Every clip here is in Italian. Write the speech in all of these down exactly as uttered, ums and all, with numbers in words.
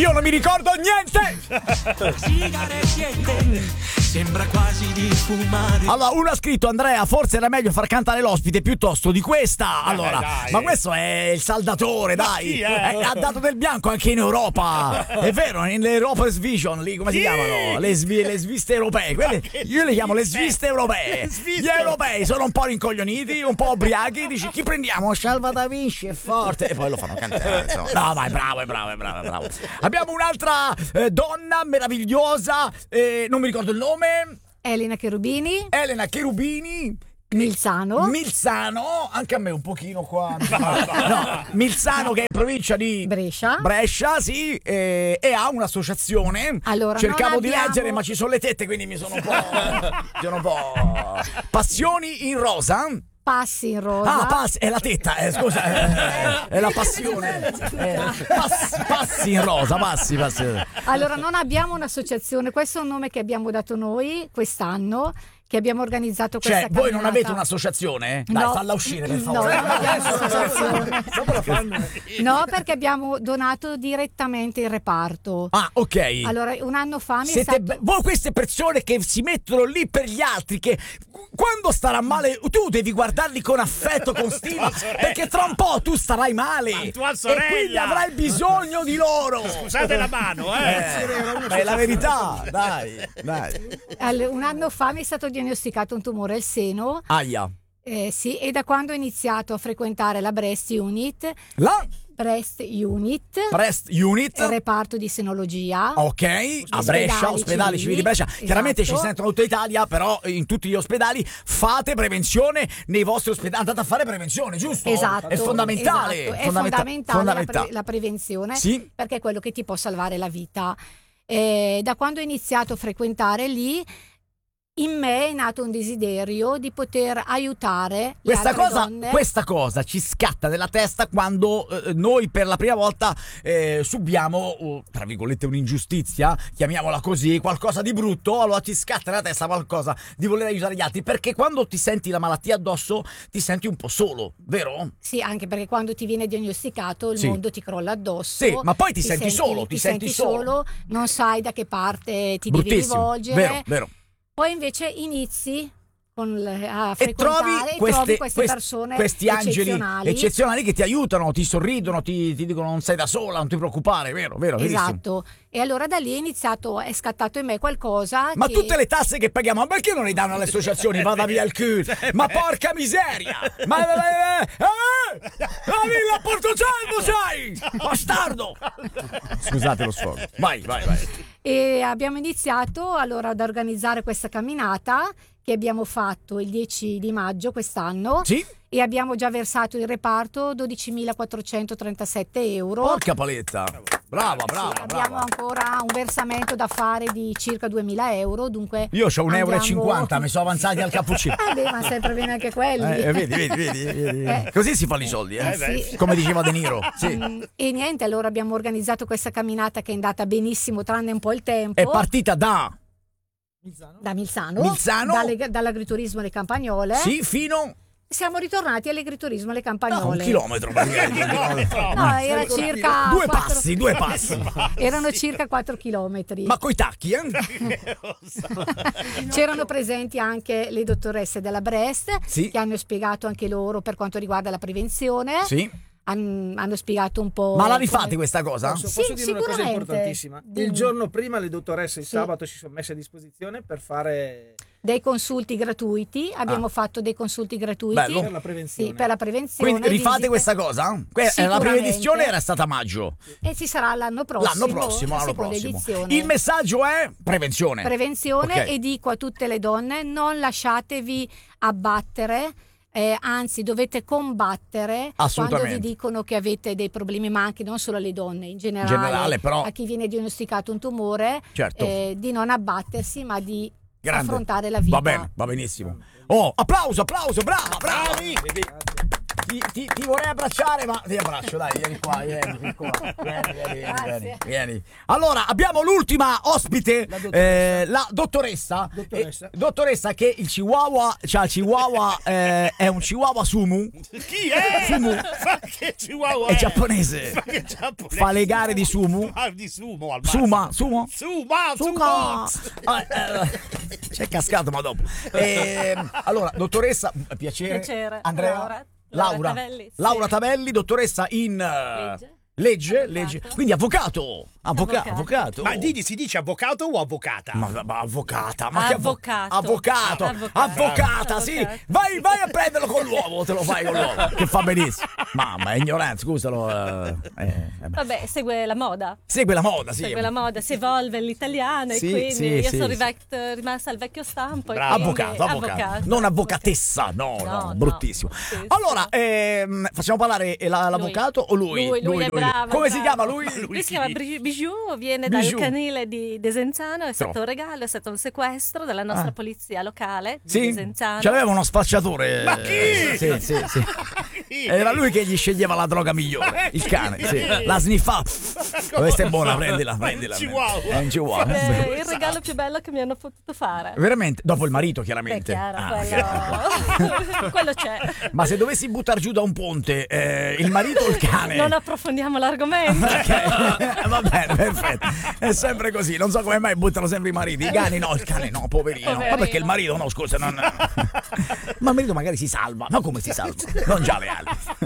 io non mi ricordo niente. Sembra quasi di fumare. Allora, uno ha scritto: Andrea, forse era meglio far cantare l'ospite piuttosto di questa. Allora, dai. ma questo è il saldatore, dai. sì, eh. Eh, ha dato del bianco anche in Europa. È vero, nell'Europa Vision lì, come si Sì. chiamano? Le, svi- le sviste europee. Quelle, io le chiamo le sviste europee. Le sviste. Gli europei sono un po' rincoglioniti, un po' ubriachi. Dici, chi prendiamo? Scialva da Vinci è forte. E poi lo fanno cantare. Insomma. No, vai, bravo, è bravo, è bravo, è bravo. Abbiamo un'altra eh, donna meravigliosa. Eh, non mi ricordo il nome. Elena Cherubini, Elena Cherubini. Milzano. Milzano, anche a me un pochino qua. No, Milzano, che è in provincia di Brescia. Brescia, sì, e, e ha un'associazione. Allora, cercavo non di abbiamo- leggere, ma ci sono le tette, quindi mi sono un po'. sono un po'. Passioni in rosa. Passi in rosa. Ah, passi, è la tetta, eh, scusa, eh, è la passione. Eh, passi, passi in rosa, passi, passi. Allora, non abbiamo un'associazione, questo è un nome che abbiamo dato noi quest'anno, che abbiamo organizzato questa Cioè, voi non camminata. avete un'associazione? Dai, No. falla uscire, per No, favore. non abbiamo un'associazione. No, perché abbiamo donato direttamente il reparto. Ah, ok. Allora, un anno fa mi è Siete stato... be- voi queste persone che si mettono lì per gli altri, che quando starà male tu devi guardarli con affetto, con stima, perché tra un po' tu starai male Ma tua e sorella. quindi avrai bisogno di loro. Scusate la mano, eh. Eh, ma è la verità, dai, dai. All- un anno fa mi è stato diagnosticato un tumore al seno. Aia. Eh, sì, e da quando ho iniziato a frequentare la Breast Unit, La Breast Unit, Breast Unit. il reparto di senologia. Ok, a Brescia, ospedali civili di Brescia. Chiaramente ci Esatto. sentono tutta Italia, però in tutti gli ospedali fate prevenzione nei vostri ospedali. Andate a fare prevenzione, giusto? Esatto, È fondamentale. esatto. È fondamenta- fondamentale, fondamentale. La, pre- la prevenzione, Sì. perché è quello che ti può salvare la vita. Eh, da quando ho iniziato a frequentare lì, in me è nato un desiderio di poter aiutare le Questa altre cosa, donne. questa cosa ci scatta nella testa quando eh, noi per la prima volta eh, subiamo, oh, tra virgolette, un'ingiustizia, chiamiamola così, qualcosa di brutto. Allora ti scatta nella testa qualcosa di voler aiutare gli altri, perché quando ti senti la malattia addosso ti senti un po' solo, vero? Sì, anche perché quando ti viene diagnosticato il Sì. mondo ti crolla addosso. Sì, ma poi ti senti solo, ti senti solo. non sai da che parte ti devi Bruttissimo, rivolgere. vero, vero. Poi invece inizi con le- a E trovi frequentare e queste, trovi queste quest- persone questi angeli eccezionali. eccezionali che ti aiutano, ti sorridono, ti, ti dicono non sei da sola, non ti preoccupare, vero, vero, verissimo. Esatto. E allora da lì è iniziato, è scattato in me qualcosa Ma che... tutte le tasse che paghiamo, ma perché non le danno alle associazioni? Vada via il culo! Ma porca miseria! Ma eh, eh, la villa a Portocello sei! Bastardo! Scusate lo sfogo. Vai, vai, vai. E abbiamo iniziato allora ad organizzare questa camminata che abbiamo fatto il dieci di maggio quest'anno. Sì? E abbiamo già versato il reparto dodicimilaquattrocentotrentasette euro. Porca paletta! Brava, brava, Abbiamo brava. ancora un versamento da fare di circa duemila euro, dunque Io ho un euro e andiamo- cinquanta, mi sono avanzati al cappuccino. Eh beh, ma sempre bene anche quelli. Eh, vedi, vedi, vedi, vedi. Eh. Così si fanno i soldi, eh? Eh, sì. Come diceva De Niro. Sì. Mm, E niente, allora abbiamo organizzato questa camminata che è andata benissimo, tranne un po' il tempo. È partita da da Milzano, Milzano? dalle- dall'agriturismo alle Campagnole. sì fino Siamo ritornati all'agriturismo alle a un Campagnole. chilometro. praticamente, un chilometro. No, era circa Due quattro- passi, due passi. Erano circa quattro chilometri. Ma coi tacchi, eh? C'erano presenti anche le dottoresse della Breast, Sì. che hanno spiegato anche loro per quanto riguarda la prevenzione. Sì. Han- hanno spiegato un po'. Ma la rifate come- questa cosa? Posso, Sì, posso dire una cosa sicuramente. importantissima? Dimmi. Il giorno prima le dottoresse il Sì. sabato si sono messe a disposizione per fare Dei consulti gratuiti, abbiamo Ah. fatto dei consulti gratuiti. Bello. per la prevenzione. Sì, per la prevenzione. Quindi rifate visite- questa cosa? Que- eh, La Sicuramente. prima edizione era stata a maggio. E ci sarà l'anno prossimo. L'anno prossimo, la l'anno seconda prossimo. edizione. Il messaggio è prevenzione. Prevenzione. Ok. E dico a tutte le donne: non lasciatevi abbattere. Eh, anzi, dovete combattere quando Assolutamente. vi dicono che avete dei problemi, ma anche non solo alle donne, in generale, generale, però- a chi viene diagnosticato un tumore, Certo. eh, di non abbattersi, ma di Grande. affrontare la vita. Va bene, va benissimo. Oh, applauso, applauso, brava, bravi! ti, ti, ti vorrei abbracciare, ma ti abbraccio, dai, vieni qua, vieni, vieni qua. Vieni, vieni, vieni, vieni, vieni. Allora, abbiamo l'ultima ospite, La dottoressa. eh, la dottoressa. Dottoressa. Eh, dottoressa che il chihuahua, cioè il chihuahua eh, è un chihuahua sumu. Chi è? Sumu. Ma che chihuahua È giapponese. Ma che giapponese? Fa le gare di sumu. Ah, di sumo al massimo. Suma, sumo. Suma, Suca. sumo. Ah, eh, C'è cascato, ma dopo. Eh, allora, dottoressa, piacere. Piacere. Andrea. Laura. Laura. Laura Tavelli, sì. Laura Tavelli, dottoressa in eh, Legge. legge, Avvocato. legge. Quindi avvocato. Avvoca- Avvocato. avvocato. Ma Didi si dice avvocato o avvocata? Ma, ma avvocata, ma che avvo- Avvocato. avvocato, Avvocato. avvocata, sì. Avvocato. Vai, vai a prenderlo con l'uovo, te lo fai con l'uovo, che fa benissimo. Mamma, è ignoranza, scusalo. eh, eh, vabbè. Vabbè, segue la moda. Segue la moda, sì. Segue la moda, si evolve l'italiano Sì, e quindi sì, io sì, sono sì. rivect- rimasta al vecchio stampo. e Bravo. quindi Avvocato, avvocato, avvocato. non avvocatessa, no, no, No, no. bruttissimo. Sì, sì. Allora, ehm, facciamo parlare la- l'avvocato o lui? Lui, lui è bravo. Come bravo. si chiama lui? Lui si chiama Bri- Bijou, viene Bijou. dal canile di Desenzano, è stato No. un regalo, è stato un sequestro della nostra Ah. polizia locale di Sì, Desenzano. c'aveva uno spacciatore. Ma chi? Sì, sì, sì. Era lui che gli sceglieva la droga migliore, il cane, sì. La sniffa. Questa è buona, prendila, prendila. Chihuahua. È un chihuahua. È il regalo più bello che mi hanno potuto fare. Veramente, dopo il marito Beh, chiaramente. chiaro, Ah, quello... quello c'è. Ma se dovessi buttar giù da un ponte, eh, il marito o il cane? Non approfondiamo l'argomento. Ok, va bene, perfetto. È sempre così. Non so come mai buttano sempre i mariti. I cani no, il cane no, poverino. Poverino. Ma perché il marito no, scusa, non... Ma il marito magari si salva. Ma come si salva? Non già le ali.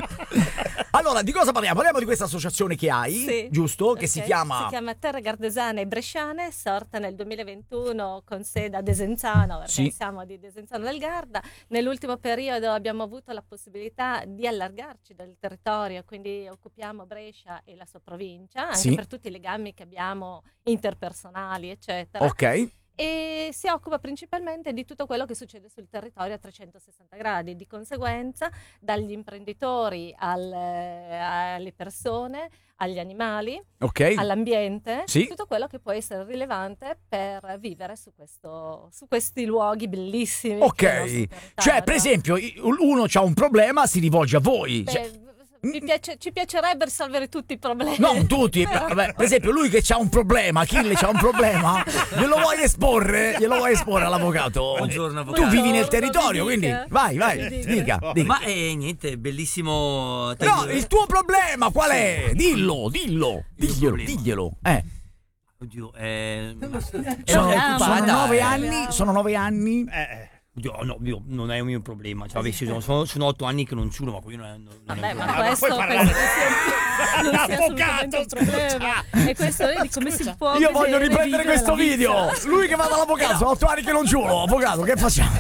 Allora, di cosa parliamo? Parliamo di questa associazione che hai, Sì. giusto? Che Ok, si chiama... Si chiama Terre Gardesane e Bresciane, sorta nel duemilaventuno con sede a Desenzano, perché Sì. siamo di Desenzano del Garda. Nell'ultimo periodo abbiamo avuto la possibilità di allargarci del territorio, quindi occupiamo Brescia e la sua provincia, anche Sì. per tutti i legami che abbiamo interpersonali, eccetera. Ok. E si occupa principalmente di tutto quello che succede sul territorio a trecentosessanta gradi, di conseguenza dagli imprenditori al- alle persone, agli animali, Ok. all'ambiente, Sì. tutto quello che può essere rilevante per vivere su, questo, su questi luoghi bellissimi. Ok. che è il nostro territorio. Cioè, per esempio, i- uno ha un problema, si rivolge a voi. Beh, Cioè, mi piace- ci piacerebbe risolvere tutti i problemi. non tutti, Però- vabbè, per esempio lui che ha un problema, Achille c'ha un problema, glielo vuoi esporre? Glielo vuoi esporre all'avvocato? Buongiorno, avvocato. Tu vivi nel Buongiorno, territorio, mi quindi dica. vai, vai, Mi dica. dica, dica. Ma eh, niente, bellissimo. No, il tuo problema qual è? Dillo, dillo, diglielo, problema. diglielo. Eh, Oddio, eh, sono, Proviamo. sono Guarda, nove eh. anni, sono nove anni. Eh, oddio, no, io- non è un mio problema. Cioè, vabbè, sì, sono, sono, sono otto anni che non ciulo, ma quello non è, non è Vabbè, un ma problema. questo puoi penso parlare. che sia, non sia assolutamente un Avvocato, problema. E questo vedi come si può Io voglio vedere riprendere vivere questo la vita. video. Lui che va dall'avvocato, sono otto anni che non giuro. Avvocato, che facciamo?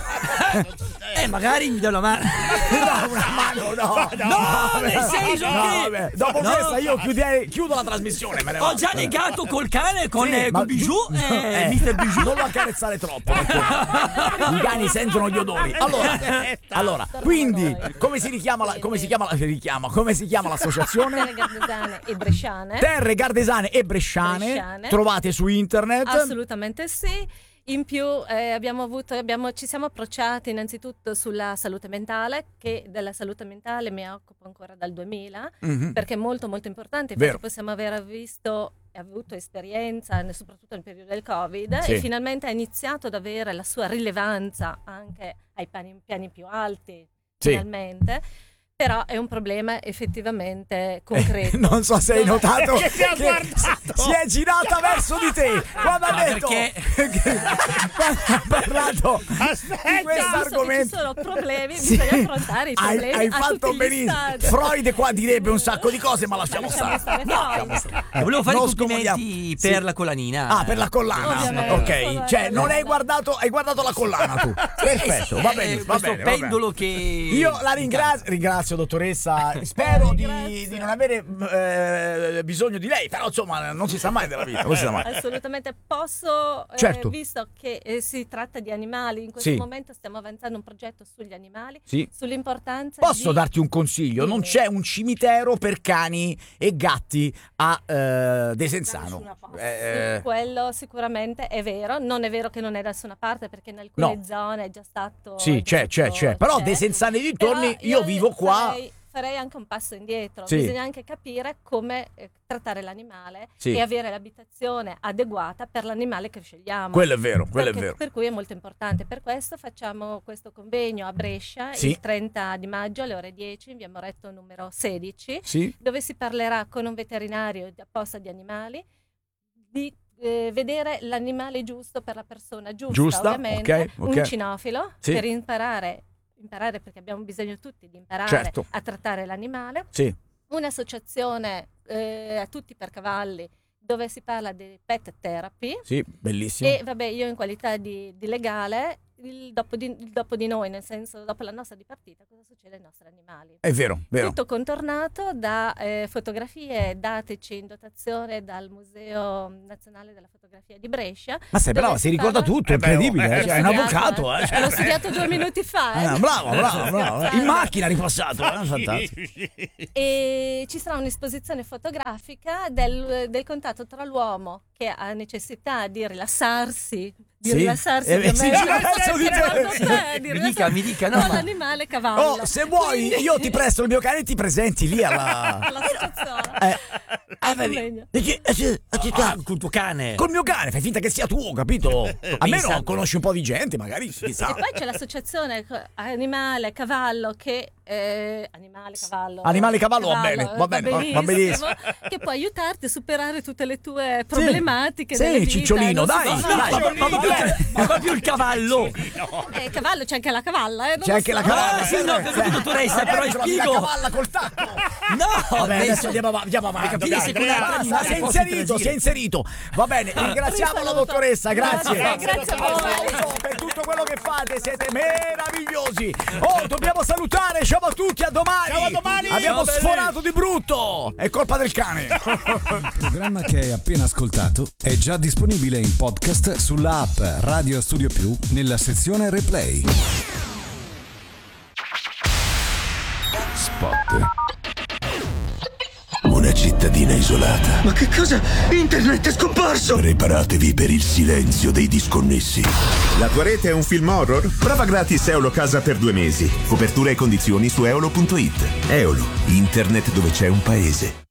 Eh, magari mi do la mano. No, una mano, no. No, nel senso No, che- vabbè, dopo No. questa io chiuderei- chiudo la trasmissione. Me ne Ho vado. già negato col cane, con Sì, eh, ma con Bijou, tu- eh, eh, mister Bijou. Non lo accarezzare troppo perché i cani sentono gli odori. Allora, allora quindi come si richiama la, come si chiama la, richiama, come si chiama l'associazione? Terre Gardesane e Bresciane. Terre Gardesane e Bresciane, Bresciane. trovate su internet. Assolutamente sì. In più eh, abbiamo avuto, abbiamo, ci siamo approcciati innanzitutto sulla salute mentale, che della salute mentale mi occupo ancora dal duemila, Mhm. perché è molto molto importante. Infatti Vero. possiamo aver visto e avuto esperienza, ne- soprattutto nel periodo del Covid, Sì. e finalmente ha iniziato ad avere la sua rilevanza anche ai piani, piani più alti, Sì. finalmente. Però è un problema effettivamente concreto. Non so se hai notato Che ti ha che guardato. si è girata verso di te quando ha Ma detto perché- quando ha parlato di Aspetta. questo Visto che ci argomento. sono problemi, Sì. bisogna affrontare i Hai- problemi hai a fatto tutti gli benissimo. stadi. Freud qua direbbe un sacco di cose, ma lasciamo Lasciamo stare. stare Freud. Eh, Volevo fare i non complimenti scomodiamo. per Sì. la collanina. Ah, per la collana. Ovviamente. Ok, Ovviamente. cioè non hai guardato, hai guardato la collana tu. Perfetto, va bene, Eh, va questo bene. va bene. pendolo che Io la ringrazio, ringrazio dottoressa. Spero di, Grazie. di non avere eh, bisogno di lei, però insomma non si sa mai della vita, non si sa mai. Assolutamente posso, eh, Certo. visto che eh, si tratta di animali, in questo Sì. momento stiamo avanzando un progetto sugli animali, Sì. sull'importanza Posso di... darti un consiglio? Non Dimmi. c'è un cimitero per cani e gatti a eh, Desenzano. Eh, Su quello sicuramente è vero, non è vero che non è da nessuna parte perché in alcune No. zone è già stato... sì, è già c'è, c'è, stato- c'è. Però c'è. Desenzano e dintorni, Però io vivo qua. farei, farei anche un passo indietro. Sì. Bisogna anche capire come eh, trattare l'animale Sì. e avere l'abitazione adeguata per l'animale che scegliamo. Quello è vero, quello Perché- è vero. Per cui è molto importante. Per questo facciamo questo convegno a Brescia Sì. il trenta di maggio alle ore dieci in via Moretto numero sedici, Sì. dove si parlerà con un veterinario di- apposta di animali di eh, vedere l'animale giusto per la persona giusta, Giusta, ovviamente, ok, ok. un cinofilo Sì. per imparare, imparare perché abbiamo bisogno tutti di imparare Certo. a trattare l'animale, Sì. un'associazione eh, a tutti per cavalli dove si parla di pet therapy. Sì, bellissimo. E vabbè, io in qualità di, di legale, il dopo di, il dopo di noi, nel senso dopo la nostra dipartita, cosa succede ai nostri animali? È vero, vero. Tutto contornato da eh, fotografie dateci in dotazione dal Museo Nazionale della Fotografia di Brescia. Ma sei dove brava, si ricorda parla- tutto, è Eh beh, incredibile. eh, eh, L'ho cioè, è un studiato, avvocato, eh. eh. cioè. L'ho studiato due minuti fa. eh. Ah, bravo, bravo, bravo. In macchina ripassato, eh, fantastico. E ci sarà un'esposizione fotografica del, del contatto tra l'uomo che ha necessità di rilassarsi, di Sì. rilassarsi Eh, beh, sì, ovviamente, posso dire- secondo te, di Mi rilassarsi dica, mi dica, no, con ma- l'animale cavallo. Oh, se vuoi, Quindi- io ti presto il mio cane e ti presenti lì alla. all'associazione. Eh, Al eh, vedi, convegno. e che- eh, sì, eh, sì, Ah, col tuo cane. col mio cane, fai finta che sia tuo, capito? Almeno Pensa- conosci un po' di gente, magari, chissà. E poi c'è l'associazione co- animale cavallo che eh, animale cavallo Animale cavallo va cavallo, bene, va bene, va- va benissimo. che può aiutarti a superare tutte le tue problematiche Sì, nella vita, Cicciolino, non si dai, può- dai. Ma, ma, ma, ma, ma proprio il cavallo. Eh, cavallo c'è anche la cavalla eh, non C'è lo anche so. la cavalla. Ah, sì, no, ho capito, dottoressa, però Magari trovi la spiego. cavalla col tacco. No, Vabbè, adesso penso- andiamo, av- andiamo avanti. Per capire dai. se con l'altro Basta, animale si è posso inserito, interagire. si è inserito. Va bene, ringraziamo la Saluto. dottoressa, grazie. Grazie, grazie a voi. Applauso per tutto quello che fate, siete meravigliosi. Oh, dobbiamo salutare, ciao a tutti, a domani. Ciao, a domani. Abbiamo Ciao, belli. sforato di brutto. È colpa del cane. Il programma che hai appena ascoltato è già disponibile in podcast sulla app Radio Studio Più nella sezione Replay. Spot. Una cittadina isolata. Ma che cosa? Internet è scomparso! Preparatevi per il silenzio dei disconnessi. La tua rete è un film horror? Prova gratis Eolo Casa per due mesi. Copertura e condizioni su eolo punto it. Eolo, internet dove c'è un paese.